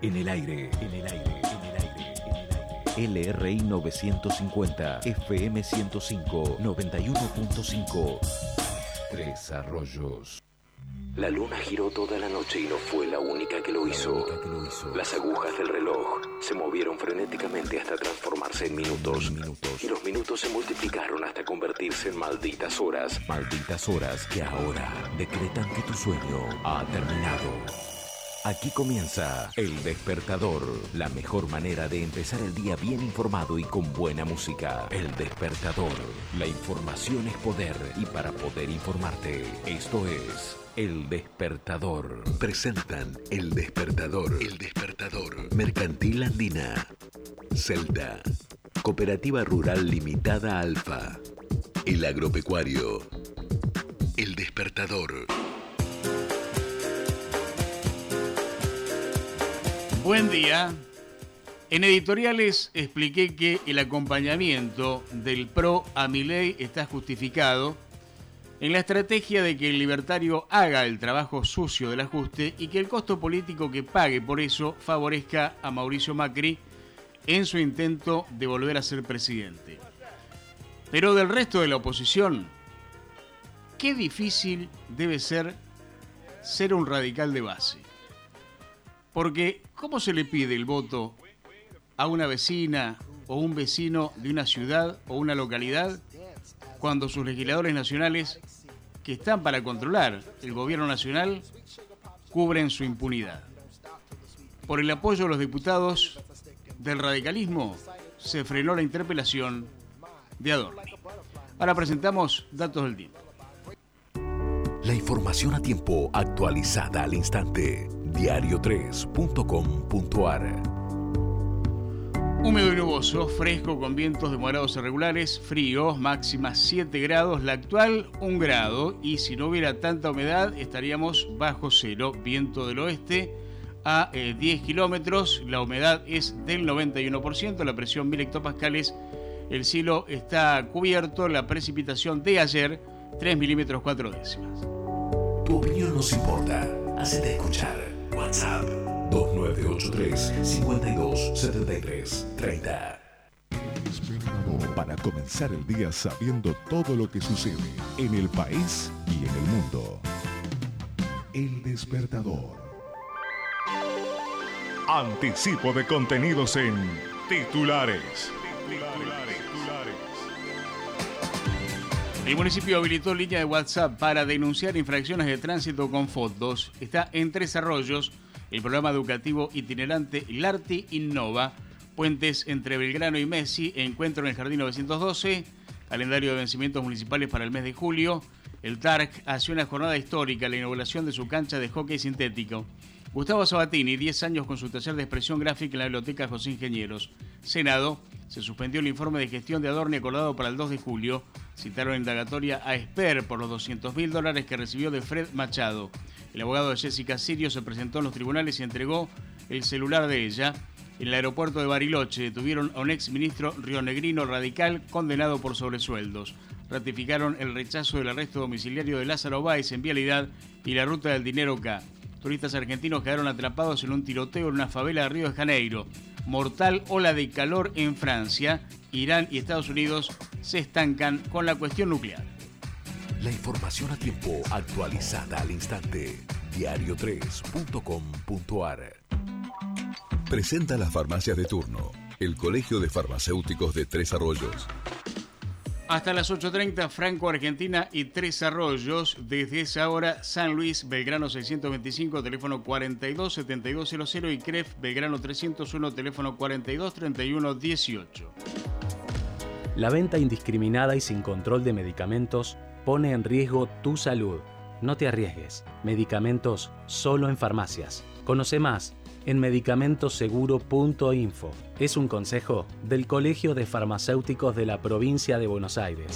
En el aire. LRI 950, FM 105, 91.5. Tres Arroyos. La luna giró toda la noche y no fue la única que lo hizo. Las agujas del reloj se movieron frenéticamente hasta transformarse en minutos. Y los minutos se multiplicaron hasta convertirse en malditas horas. Malditas horas que ahora decretan que tu sueño ha terminado. Aquí comienza El Despertador, la mejor manera de empezar el día bien informado y con buena música. El Despertador, la información es poder y para poder informarte, esto es El Despertador. Presentan El Despertador. El Despertador. Mercantil Andina. Celta. Cooperativa Rural Limitada Alfa. El Agropecuario. El Despertador. Buen día. En editoriales expliqué que el acompañamiento del PRO a Milei está justificado en la estrategia de que el libertario haga el trabajo sucio del ajuste y que el costo político que pague por eso favorezca a Mauricio Macri en su intento de volver a ser presidente. Pero del resto de la oposición, qué difícil debe ser un radical de base. Porque, ¿cómo se le pide el voto a una vecina o un vecino de una ciudad o una localidad cuando sus legisladores nacionales, que están para controlar el gobierno nacional, cubren su impunidad? Por el apoyo de los diputados del radicalismo, se frenó la interpelación de Adorni. Ahora presentamos datos del tiempo. La información a tiempo, actualizada al instante. Diario3.com.ar. Húmedo y nuboso, fresco con vientos de moderados irregulares, frío, máxima 7 grados, la actual 1 grado, y si no hubiera tanta humedad estaríamos bajo cero. Viento del oeste a 10 kilómetros, la humedad es del 91%, la presión 1000 hectopascales, el cielo está cubierto, la precipitación de ayer 3 milímetros 4 décimas. Tu opinión nos importa, hacete escuchar. WhatsApp 2983-5273-30. Para comenzar el día sabiendo todo lo que sucede en el país y en el mundo. El Despertador. Anticipo de contenidos en titulares. El municipio habilitó línea de WhatsApp para denunciar infracciones de tránsito con fotos. Está en Tres Arroyos el programa educativo itinerante Larti Innova. Puentes entre Belgrano y Messi, encuentro en el Jardín 912, calendario de vencimientos municipales para el mes de julio. El TARC hace una jornada histórica, la inauguración de su cancha de hockey sintético. Gustavo Sabatini, 10 años con su taller de expresión gráfica en la Biblioteca José Ingenieros. Senado, se suspendió el informe de gestión de Adorni acordado para el 2 de julio. Citaron indagatoria a Esper por los $200.000 que recibió de Fred Machado. El abogado de Jessica Sirio se presentó en los tribunales y entregó el celular de ella. En el aeropuerto de Bariloche detuvieron a un exministro rionegrino radical condenado por sobresueldos. Ratificaron el rechazo del arresto domiciliario de Lázaro Báez en Vialidad y la ruta del dinero K. Turistas argentinos quedaron atrapados en un tiroteo en una favela de Río de Janeiro. Mortal ola de calor en Francia. Irán y Estados Unidos se estancan con la cuestión nuclear. La información a tiempo, actualizada al instante. Diario3.com.ar. Presenta las farmacias de turno. El Colegio de Farmacéuticos de Tres Arroyos. Hasta las 8:30, Franco, Argentina y Tres Arroyos. Desde esa hora, San Luis, Belgrano 625, teléfono 427200 y CREF, Belgrano 301, teléfono 423118. La venta indiscriminada y sin control de medicamentos pone en riesgo tu salud. No te arriesgues. Medicamentos solo en farmacias. Conoce más en medicamentoseguro.info. Es un consejo del Colegio de Farmacéuticos de la Provincia de Buenos Aires.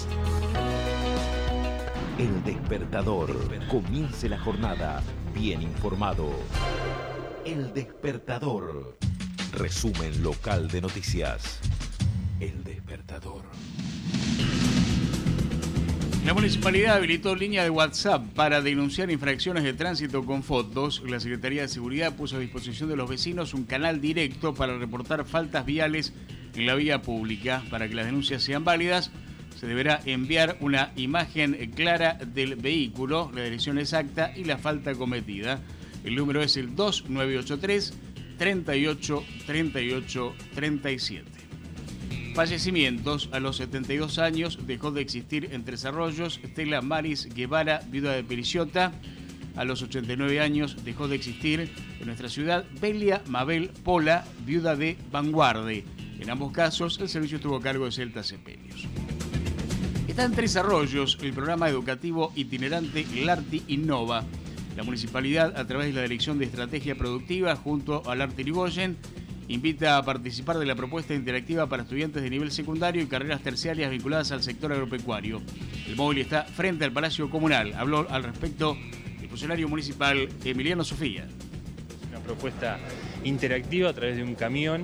El Despertador. Comience la jornada bien informado. El Despertador. Resumen local de noticias. El Despertador. La municipalidad habilitó línea de WhatsApp para denunciar infracciones de tránsito con fotos. La Secretaría de Seguridad puso a disposición de los vecinos un canal directo para reportar faltas viales en la vía pública. Para que las denuncias sean válidas, se deberá enviar una imagen clara del vehículo, la dirección exacta y la falta cometida. El número es el 2983 38 38 37. Fallecimientos. A los 72 años dejó de existir en Tres Arroyos Estela Maris Guevara, viuda de Periciota. A los 89 años dejó de existir en nuestra ciudad Belia Mabel Pola, viuda de Vanguarde. En ambos casos, el servicio estuvo a cargo de Celta Sepelius. Está en Tres Arroyos el programa educativo itinerante Larti Innova. La municipalidad, a través de la Dirección de Estrategia Productiva, junto al Larti Irigoyen, invita a participar de la propuesta interactiva para estudiantes de nivel secundario y carreras terciarias vinculadas al sector agropecuario. El móvil está frente al Palacio Comunal. Habló al respecto el funcionario municipal Emiliano Sofía. Una propuesta interactiva a través de un camión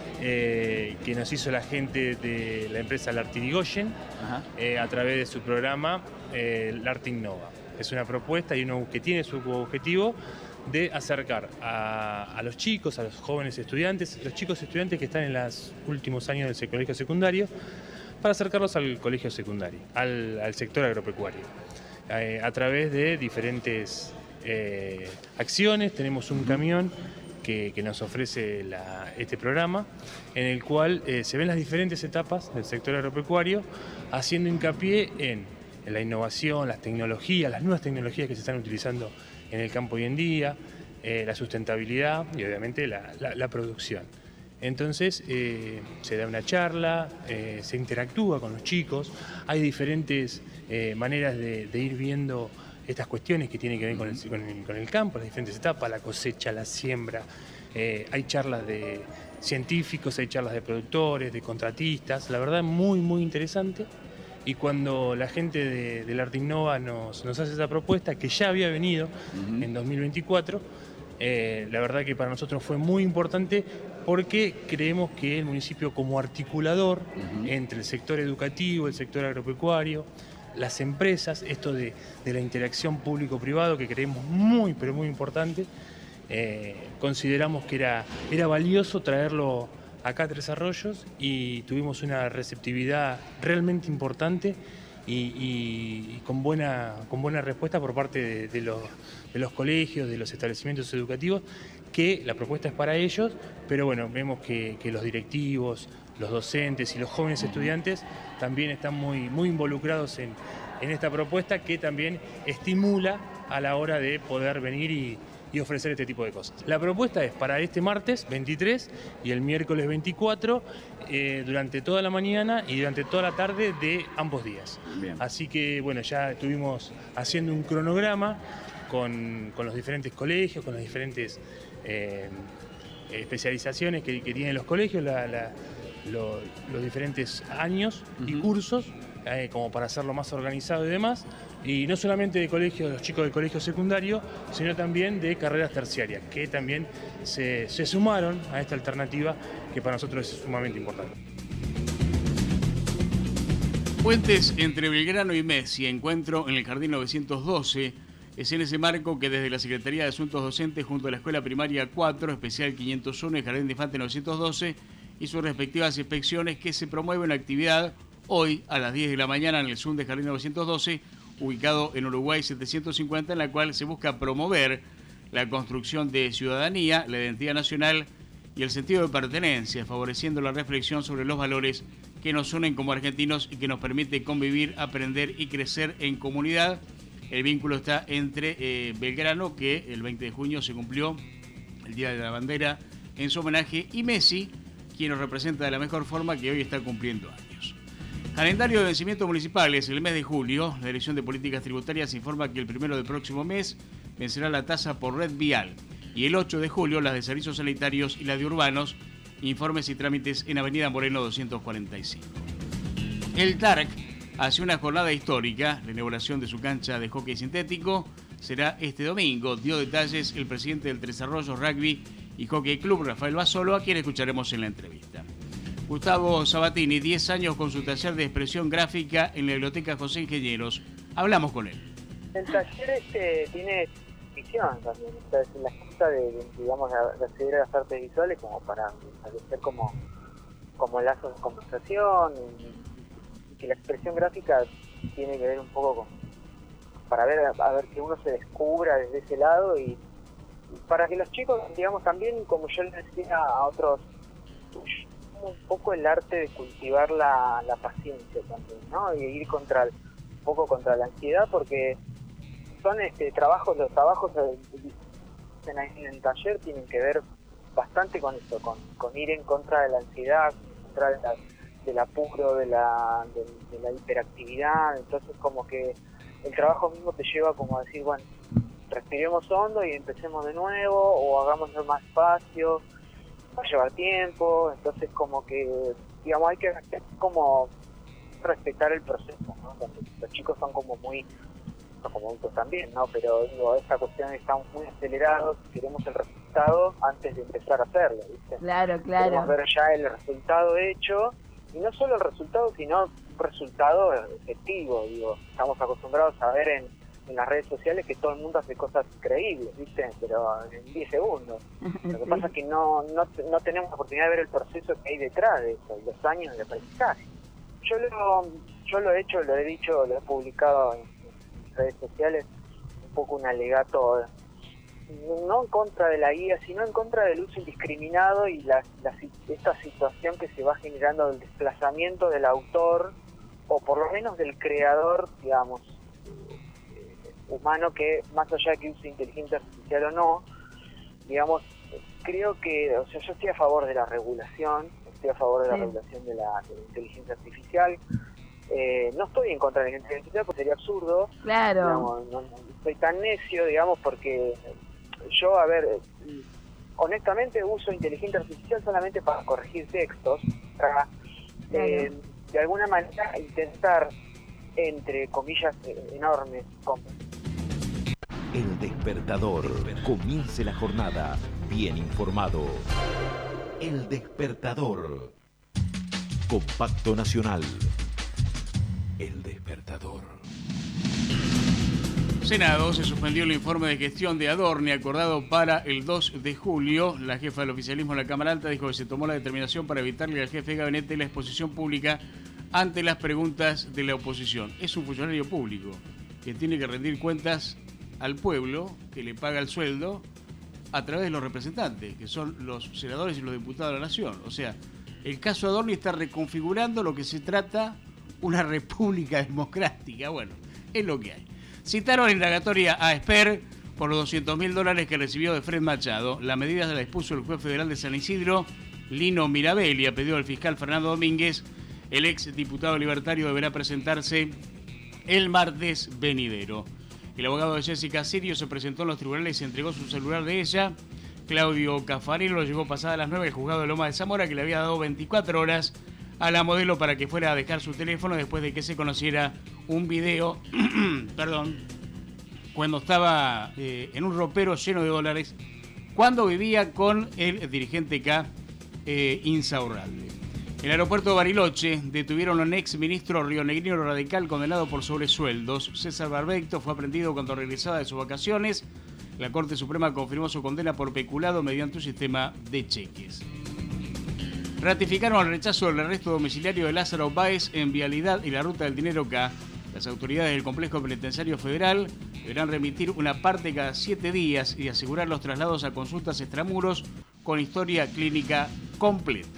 que nos hizo la gente de la empresa Larti Irigoyen a través de su programa Larti Innova. Es una propuesta que tiene su objetivo de acercar a los chicos, a los jóvenes estudiantes, los chicos estudiantes que están en los últimos años del colegio secundario, para acercarlos al colegio secundario, al sector agropecuario. A través de diferentes acciones, tenemos un camión que nos ofrece este programa, en el cual se ven las diferentes etapas del sector agropecuario, haciendo hincapié en la innovación, las tecnologías, las nuevas tecnologías que se están utilizando en el campo hoy en día, la sustentabilidad y obviamente la producción. Entonces se da una charla, se interactúa con los chicos, hay diferentes maneras de ir viendo estas cuestiones que tienen que ver con el campo, las diferentes etapas, la cosecha, la siembra. Hay charlas de científicos, hay charlas de productores, de contratistas, la verdad muy muy interesante. Y cuando la gente de Larti Innova nos hace esa propuesta, que ya había venido en 2024, la verdad que para nosotros fue muy importante porque creemos que el municipio como articulador entre el sector educativo, el sector agropecuario, las empresas, esto de la interacción público-privado que creemos muy, pero muy importante, consideramos que era valioso traerlo acá a Tres Arroyos y tuvimos una receptividad realmente importante y con buena respuesta por parte de los colegios, de los establecimientos educativos, que la propuesta es para ellos, pero bueno, vemos que los directivos, los docentes y los jóvenes estudiantes también están muy, muy involucrados en esta propuesta, que también estimula a la hora de poder venir y ofrecer este tipo de cosas. La propuesta es para este martes 23 y el miércoles 24, durante toda la mañana y durante toda la tarde de ambos días. Bien. Así que bueno, ya estuvimos haciendo un cronograma con los diferentes colegios, con las diferentes especializaciones que tienen los colegios, los diferentes años y cursos, como para hacerlo más organizado y demás, y no solamente de colegios, los chicos del colegio secundario, sino también de carreras terciarias, que también se sumaron a esta alternativa que para nosotros es sumamente importante. Puentes entre Belgrano y Messi, encuentro en el Jardín 912. Es en ese marco que desde la Secretaría de Asuntos Docentes junto a la Escuela Primaria 4, Especial 501 y Jardín de Infante 912 y sus respectivas inspecciones, que se promueve una actividad hoy a las 10 de la mañana en el Zoom de Jardín 912, ubicado en Uruguay 750, en la cual se busca promover la construcción de ciudadanía, la identidad nacional y el sentido de pertenencia, favoreciendo la reflexión sobre los valores que nos unen como argentinos y que nos permite convivir, aprender y crecer en comunidad. El vínculo está entre Belgrano, que el 20 de junio se cumplió el Día de la Bandera en su homenaje, y Messi, quien nos representa de la mejor forma, que hoy está cumpliendo años. Calendario de vencimientos municipales. El mes de julio, la Dirección de Políticas Tributarias informa que el 1 del próximo mes vencerá la tasa por red vial, y el 8 de julio las de servicios sanitarios y la de urbanos, informes y trámites en Avenida Moreno 245. El TARC hace una jornada histórica. La inauguración de su cancha de hockey sintético será este domingo. Dio detalles el presidente del Tres Arroyos Rugby y Hockey Club, Rafael Basolo, a quien escucharemos en la entrevista. Gustavo Sabatini, 10 años con su taller de expresión gráfica en la Biblioteca José Ingenieros. Hablamos con él. El taller tiene visión también, o sea, es la excusa de acceder a las artes visuales como para establecer como lazos de conversación y que la expresión gráfica tiene que ver un poco para ver que uno se descubra desde ese lado y para que los chicos, digamos, también, como yo les decía a otros, un poco el arte de cultivar la paciencia también, ¿no? Y ir un poco contra la ansiedad, porque son los trabajos en el taller tienen que ver bastante con eso, con ir en contra de la ansiedad, en contra del apuro, de la hiperactividad. Entonces como que el trabajo mismo te lleva como a decir, bueno, respiremos hondo y empecemos de nuevo, o hagámoslo más despacio, va a llevar tiempo. Entonces como que, digamos, hay que como respetar el proceso, ¿no? Los chicos son como adultos también, ¿no? Pero digo, esta cuestión estamos muy acelerados, queremos el resultado antes de empezar a hacerlo, ¿viste? Claro. Queremos ver ya el resultado hecho, y no solo el resultado, sino un resultado efectivo. Digo, estamos acostumbrados a ver en las redes sociales que todo el mundo hace cosas increíbles, ¿viste? Pero en 10 segundos. Lo que pasa es que no tenemos la oportunidad de ver el proceso que hay detrás de eso, y los años de aprendizaje. Yo lo he hecho, lo he dicho, lo he publicado en redes sociales, un poco un alegato, no en contra de la guía, sino en contra del uso indiscriminado y esta situación que se va generando del desplazamiento del autor, o por lo menos del creador, digamos, humano, que más allá de que use inteligencia artificial o no, digamos, creo que, o sea, yo estoy a favor de la regulación, regulación de la inteligencia artificial. No estoy en contra de la inteligencia artificial porque sería absurdo. Claro. Digamos, no soy tan necio, digamos, porque yo, honestamente uso inteligencia artificial solamente para corregir textos, para de alguna manera intentar, entre comillas enormes, El Despertador. Comience la jornada bien informado. El Despertador. Compacto Nacional. El Despertador. Senado se suspendió el informe de gestión de Adorni acordado para el 2 de julio. La jefa del oficialismo en la Cámara Alta dijo que se tomó la determinación para evitarle al jefe de gabinete la exposición pública ante las preguntas de la oposición. Es un funcionario público que tiene que rendir cuentas al pueblo, que le paga el sueldo a través de los representantes, que son los senadores y los diputados de la Nación. O sea, el caso Adorni está reconfigurando lo que se trata una república democrática. Bueno, es lo que hay. Citaron indagatoria a Esper por los $200.000 que recibió de Fred Machado. La medida se la dispuso el juez federal de San Isidro, Lino Mirabelli, a pedido del fiscal Fernando Domínguez. El ex diputado libertario deberá presentarse el martes venidero. El abogado de Jessica Sirio se presentó en los tribunales y se entregó su celular de ella. Claudio Caffarello llegó pasada las 9 al juzgado de Loma de Zamora, que le había dado 24 horas a la modelo para que fuera a dejar su teléfono después de que se conociera un video, cuando estaba en un ropero lleno de dólares, cuando vivía con el dirigente K, Insaurralde. En el aeropuerto de Bariloche detuvieron a un ex ministro rionegrino radical condenado por sobresueldos. César Barbeito fue aprendido cuando regresaba de sus vacaciones. La Corte Suprema confirmó su condena por peculado mediante un sistema de cheques. Ratificaron el rechazo del arresto domiciliario de Lázaro Báez en Vialidad y la Ruta del Dinero K. Las autoridades del Complejo Penitenciario Federal deberán remitir una parte cada 7 días y asegurar los traslados a consultas extramuros con historia clínica completa.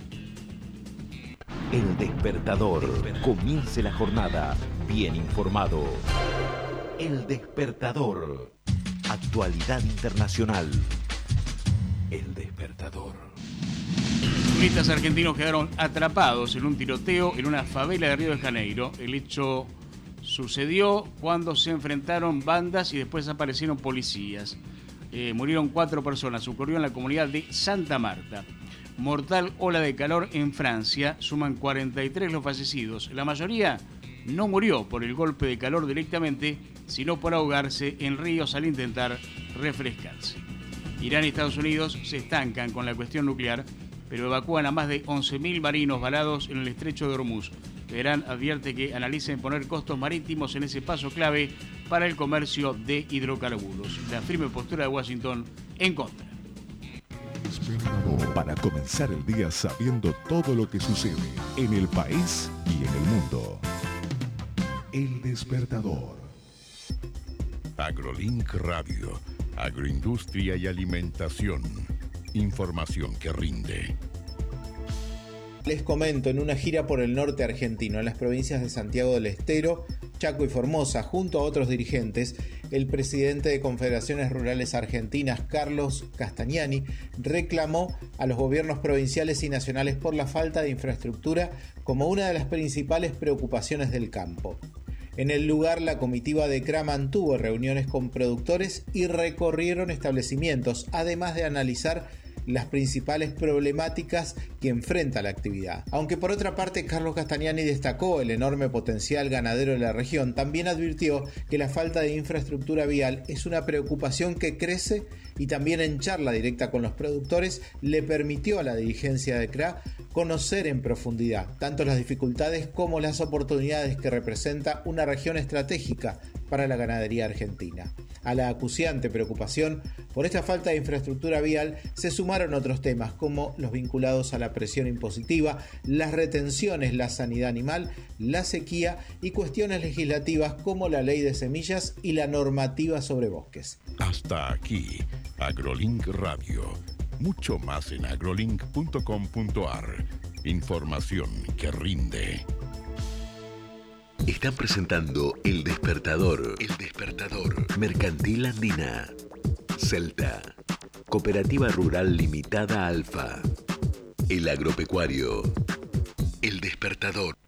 El Despertador. Comience la jornada bien informado. El Despertador. Actualidad internacional. El Despertador. Turistas argentinos quedaron atrapados en un tiroteo en una favela de Río de Janeiro. El hecho sucedió cuando se enfrentaron bandas y después aparecieron policías. Murieron 4 personas. Ocurrió en la comunidad de Santa Marta. Mortal ola de calor en Francia. Suman 43 los fallecidos. La mayoría no murió por el golpe de calor directamente, sino por ahogarse en ríos al intentar refrescarse. Irán y Estados Unidos se estancan con la cuestión nuclear, pero evacúan a más de 11.000 marinos varados en el estrecho de Hormuz. Federal advierte que analicen poner costos marítimos en ese paso clave para el comercio de hidrocarburos. La firme postura de Washington en contra. Para comenzar el día sabiendo todo lo que sucede en el país y en el mundo. El Despertador. AgroLink Radio. Agroindustria y alimentación. Información que rinde. Les comento, en una gira por el norte argentino, en las provincias de Santiago del Estero, Chaco y Formosa, junto a otros dirigentes, el presidente de Confederaciones Rurales Argentinas, Carlos Castagnani, reclamó a los gobiernos provinciales y nacionales por la falta de infraestructura como una de las principales preocupaciones del campo. En el lugar, la comitiva de CRA mantuvo reuniones con productores y recorrieron establecimientos, además de analizar las principales problemáticas que enfrenta la actividad. Aunque por otra parte Carlos Castagnani destacó el enorme potencial ganadero de la región, también advirtió que la falta de infraestructura vial es una preocupación que crece y también en charla directa con los productores le permitió a la dirigencia de CRA conocer en profundidad tanto las dificultades como las oportunidades que representa una región estratégica para la ganadería argentina. A la acuciante preocupación por esta falta de infraestructura vial se sumaron otros temas como los vinculados a la presión impositiva, las retenciones, la sanidad animal, la sequía y cuestiones legislativas como la ley de semillas y la normativa sobre bosques. Hasta aquí, AgroLink Radio. Mucho más en agrolink.com.ar. Información que rinde. Están presentando El Despertador. El Despertador. Mercantil Andina. Celta. Cooperativa Rural Limitada Alfa. El Agropecuario. El Despertador.